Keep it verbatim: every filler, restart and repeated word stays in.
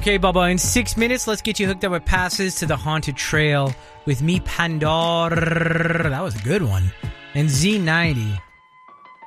Okay, Bubba, in six minutes, let's get you hooked up with passes to the Haunted Trail with me, Pandora. That was a good one. And Z ninety.